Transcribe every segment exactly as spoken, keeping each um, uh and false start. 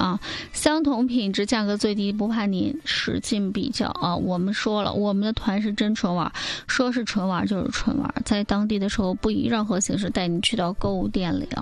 啊，相同品质价格最低，不怕您使劲比较啊。我们说了，我们的团是真纯玩，说是纯玩就是纯玩，在当地的时候不以任何形式带你去到购物店里啊。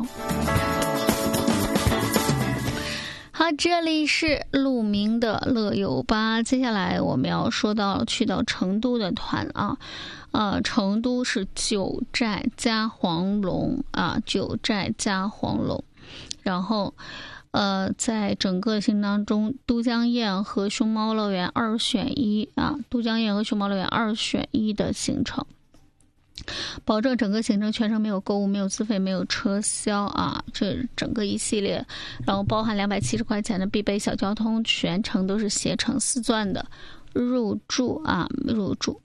好，这里是鹿鸣的乐游吧。接下来我们要说到去到成都的团啊，呃，成都是九寨加黄龙啊，九寨加黄龙，然后呃，在整个行程当中，都江堰和熊猫乐园二选一啊，都江堰和熊猫乐园二选一的行程。保证整个行程全程没有购物、没有资费、没有车销啊，这整个一系列，然后包含两百七十块钱的必备小交通，全程都是携程四钻的入住啊，入住。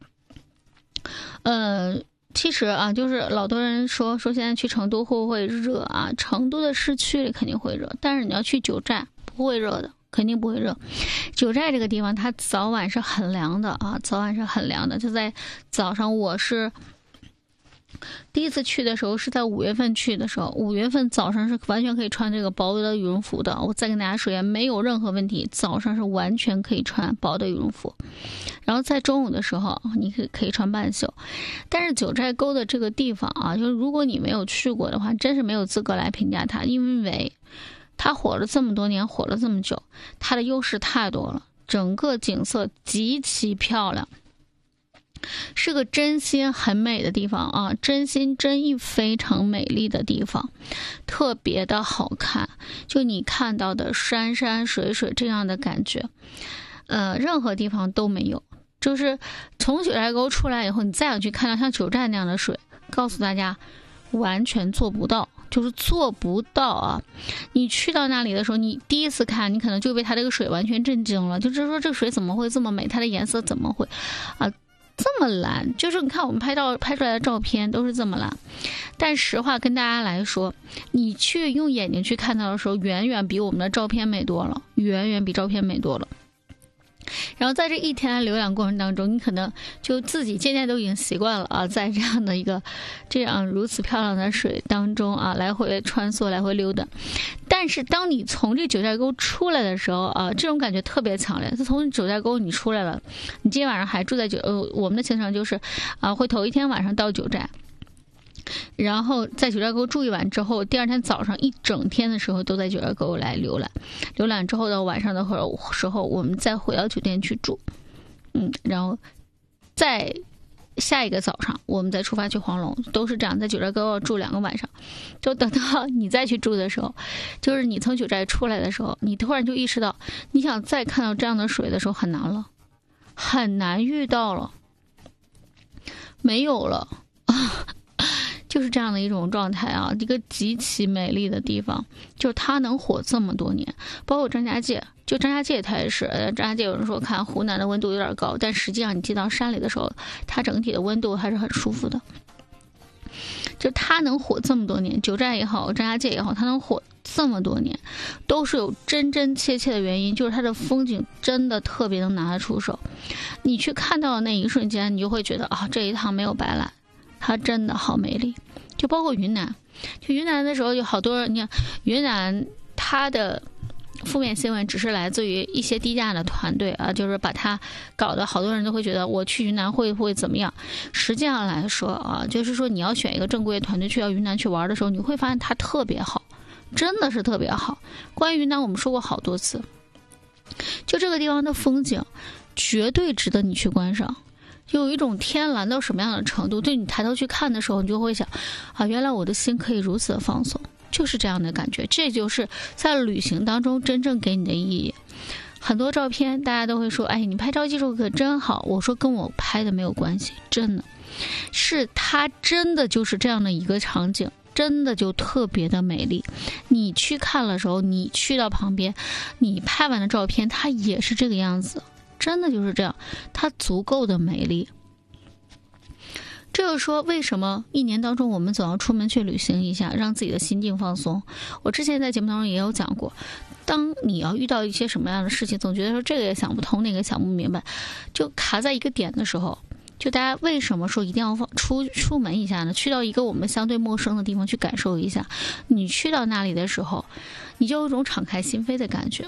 呃，其实啊，就是老多人说说现在去成都会不会热啊？成都的市区里肯定会热，但是你要去九寨不会热的。肯定不会热。九寨这个地方它早晚是很凉的啊，早晚是很凉的。就在早上，我是第一次去的时候是在五月份去的时候，五月份早上是完全可以穿这个薄的羽绒服的。我再跟大家说一下，没有任何问题，早上是完全可以穿薄的羽绒服。然后在中午的时候，你可以可以穿半袖。但是九寨沟的这个地方啊，就是如果你没有去过的话，真是没有资格来评价它，因为它火了这么多年，火了这么久，它的优势太多了，整个景色极其漂亮。是个真心很美的地方啊，真心真意非常美丽的地方，特别的好看。就你看到的山山水水这样的感觉，呃，任何地方都没有。就是从九寨沟出来以后，你再想去看到像九寨那样的水，告诉大家，完全做不到。就是做不到啊！你去到那里的时候，你第一次看，你可能就被它这个水完全震惊了。就是说，这个水怎么会这么美？它的颜色怎么会啊这么蓝？就是你看我们拍照拍出来的照片都是这么蓝，但实话跟大家来说，你去用眼睛去看到的时候，远远比我们的照片美多了，远远比照片美多了。然后在这一天的浏览过程当中，你可能就自己渐渐都已经习惯了啊，在这样的一个这样如此漂亮的水当中啊，来回穿梭，来回溜达。但是当你从这九寨沟出来的时候啊，这种感觉特别强烈。从九寨沟你出来了，你今天晚上还住在九呃，我们的行程就是啊，会头一天晚上到九寨。然后在九寨沟住一晚之后，第二天早上一整天的时候都在九寨沟来浏览，浏览之后到晚上的时候，我们再回到酒店去住，嗯，然后再下一个早上我们再出发去黄龙，都是这样，在九寨沟要住两个晚上。就等到你再去住的时候，就是你从九寨出来的时候，你突然就意识到，你想再看到这样的水的时候很难了，很难遇到了，没有了啊。就是这样的一种状态啊，一个极其美丽的地方，就是它能火这么多年。包括张家界，就张家界它也是，张家界有人说看湖南的温度有点高，但实际上你进到山里的时候，它整体的温度还是很舒服的。就它能火这么多年，九寨也好，张家界也好，它能火这么多年，都是有真真切切的原因，就是它的风景真的特别能拿得出手。你去看到的那一瞬间，你就会觉得啊，这一趟没有白来。它真的好美丽。就包括云南，就云南的时候有好多人，你看云南它的负面新闻只是来自于一些低价的团队啊，就是把它搞得好多人都会觉得我去云南会不会怎么样。实际上来说啊，就是说你要选一个正规的团队去到云南去玩的时候，你会发现它特别好，真的是特别好。关于云南我们说过好多次，就这个地方的风景绝对值得你去观赏。有一种天蓝到什么样的程度，对你抬头去看的时候，你就会想啊，原来我的心可以如此的放松，就是这样的感觉。这就是在旅行当中真正给你的意义。很多照片大家都会说，哎，你拍照技术可真好。我说跟我拍的没有关系，真的是它真的就是这样的一个场景，真的就特别的美丽。你去看的时候，你去到旁边，你拍完的照片它也是这个样子，真的就是这样，它足够的美丽。这就是说为什么一年当中我们总要出门去旅行一下，让自己的心境放松。我之前在节目当中也有讲过，当你要遇到一些什么样的事情，总觉得说这个也想不通，那个也想不明白，就卡在一个点的时候，就大家为什么说一定要放出出门一下呢？去到一个我们相对陌生的地方去感受一下。你去到那里的时候，你就有一种敞开心扉的感觉。